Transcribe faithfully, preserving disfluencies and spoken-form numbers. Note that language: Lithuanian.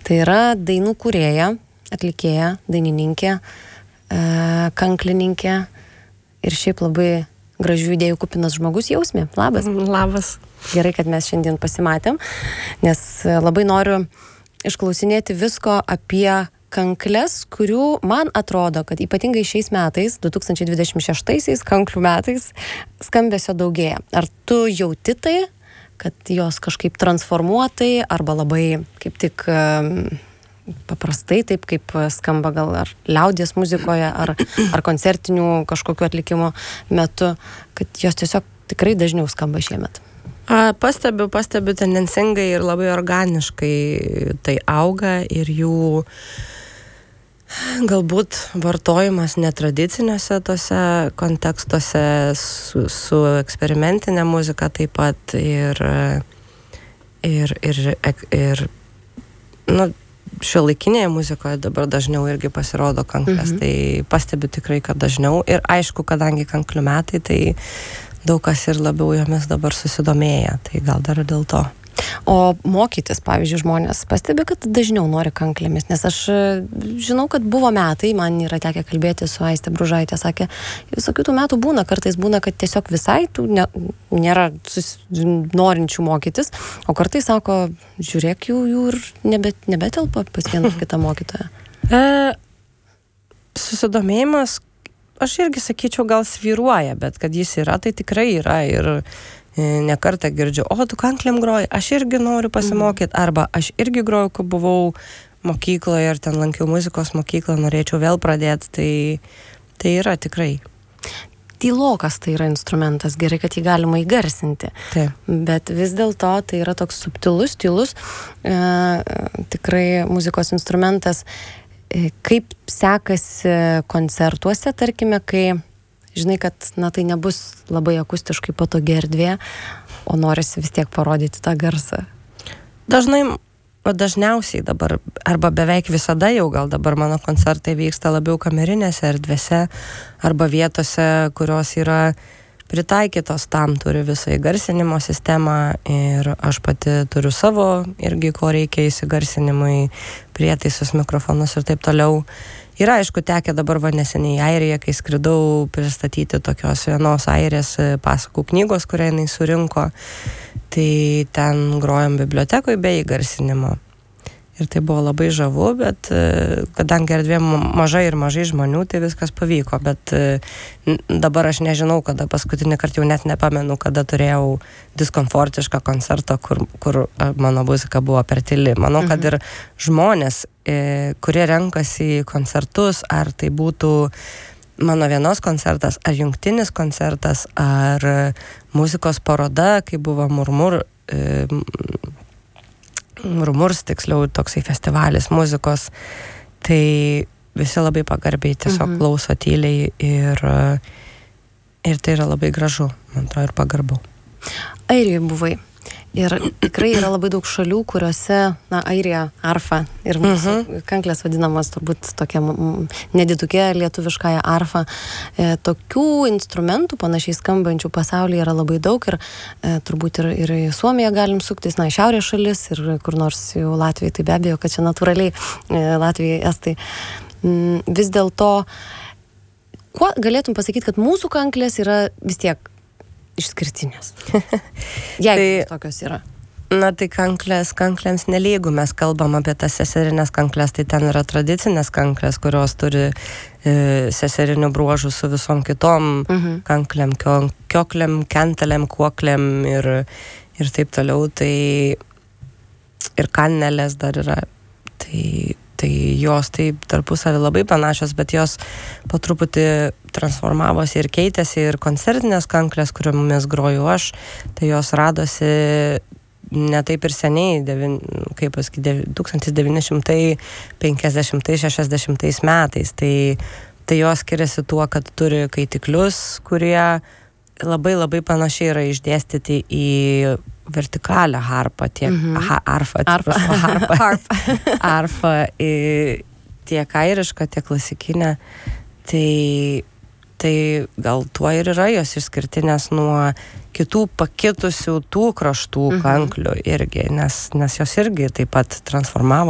Tai yra dainų kūrėja, atlikėja, dainininkė, e, kanklininkė ir šiaip labai gražių idėjų kupinas žmogus. Jausmė. Labas. Labas. Gerai, kad mes šiandien pasimatėm, nes labai noriu išklausinėti visko apie kankles, kurių man atrodo, kad ypatingai šiais metais, du tūkstančiai dvidešimt šeštaisiais, kanklių metais, skambesio daugėja. Ar tu jauti tai, kad jos kažkaip transformuotai arba labai kaip tik paprastai, taip kaip skamba gal ar liaudies muzikoje, ar, ar koncertinių kažkokiu atlikimo metu, kad jos tiesiog tikrai dažniau skamba šiemet? A, pastebiu, pastebiu tendencingai ir labai organiškai tai auga ir jų galbūt vartojimas netradiciniuose tose kontekstuose su, su eksperimentinė muzika taip pat ir, ir, ir, ir nu, šiuolaikinėje muzikoje dabar dažniau irgi pasirodo kanklės, mhm. tai pastebiu tikrai, kad dažniau ir aišku, kadangi kanklių metai, tai daug kas ir labiau jomis dabar susidomėja, tai gal dar dėl to. O mokytis, pavyzdžiui, žmonės pastebi, kad dažniau nori kanklėmis, nes aš žinau, kad buvo metai, man yra tekę kalbėti su Aiste Bružaitė, sakė, visokių tų metų būna, kartais būna, kad tiesiog visai tų ne, nėra sus, norinčių mokytis, o kartais sako, žiūrėk, jų, jų ir nebe, nebetelpa pas vieną kitą mokytoją. E, susidomėjimas, aš irgi sakyčiau, gal svyruoja, bet kad jis yra, tai tikrai yra ir ne kartą girdžiu, o tu kanklėm groji, aš irgi noriu pasimokyti, arba aš irgi groju, kai buvau mokykloje ir ten lankiau muzikos mokyklą, norėčiau vėl pradėti, tai, tai yra tikrai. Tylokas tai yra instrumentas, gerai, kad jį galima įgarsinti, Taip. Bet vis dėlto tai yra toks subtilus, tylus, e, tikrai muzikos instrumentas. E, kaip sekasi koncertuose, tarkime, kai žinai, kad na, tai nebus labai akustiškai patogi erdvė, o norisi vis tiek parodyti tą garsą. Dažnai, o dažniausiai dabar, arba beveik visada jau gal dabar mano koncertai vyksta labiau kamerinėse erdvėse, arba vietose, kurios yra pritaikytos tam, turi visą įgarsinimo sistemą ir aš pati turiu savo irgi, ko reikia įsigarsinimui, prietaisus, mikrofonus ir taip toliau. Yra, aišku, tekę dabar va neseniai į Airiją, kai skridau pristatyti tokios vienos Airės pasakų knygos, kurią jinai surinko, tai ten grojom bibliotekoje be įgarsinimo. Ir tai buvo labai žavu, bet kadangi erdvė mažai ir mažai žmonių, tai viskas pavyko, bet dabar aš nežinau, kada paskutinį kartą jau net nepamenu, kada turėjau diskomfortišką koncertą, kur, kur mano muzika buvo per tyli. Manau, kad ir žmonės, kurie renkasi į koncertus, ar tai būtų mano vienos koncertas, ar jungtinis koncertas, ar muzikos paroda, kai buvo Murmur, Murmurs, tiksliau, toksai festivalis muzikos, tai visi labai pagarbiai tiesiog mhm. klauso tyliai ir, ir tai yra labai gražu, man atrodo, ir pagarbu. Airijoje buvai. Ir tikrai yra labai daug šalių, kuriuose, na, Airija, arfa ir mūsų uh-huh. kanklės vadinamas turbūt tokia nedidukė lietuviškąją arfa. E, tokių instrumentų panašiai skambančių pasaulyje yra labai daug ir e, turbūt ir, ir į Suomiją galim suktis, na, į šiaurės šalis ir kur nors jau Latvijai, tai be abejo, kad čia natūraliai e, Latvijai, Estai. Mm, vis dėlto, kuo galėtum pasakyti, kad mūsų kanklės yra vis tiek išskirtinės. Jeigu tai, tokios yra. Na tai kanklės, kanklėms nelygų. Mes kalbam apie tas seserinės kanklės, tai ten yra tradicinės kanklės, kurios turi e, seserinių bruožų su visom kitom mhm. kanklėm, kioklėm, kentelėm, kuoklėm ir, ir taip toliau. Tai ir kannelės dar yra. Tai, tai jos taip tarpusavį labai panašios, bet jos po truputį transformavosi ir keitėsi ir koncertinės kanklės, kuriomis groju aš, tai jos radosi ne taip ir seniai, devin, kaip pasakyti, tūkstantis devyni šimtai penkiasdešimtais šešiasdešimtais metais. Tai, tai jos skiriasi tuo, kad turi kaitiklius, kurie labai labai panašiai yra išdėstyti į vertikalią harpą, tiek mm-hmm. ha, arfą, arfa, harpą, arfa, arfa tiek airišką, tiek klasikinę. Tai, tai gal tuo ir yra jos išskirtinės nuo kitų pakitusių tų kraštų mm-hmm. kanklių irgi, nes, nes jos irgi taip pat transformavo